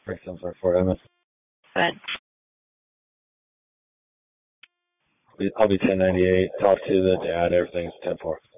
Break 754. I missed. Good. I'll be 1098. Talk to the dad. Everything's 10-4.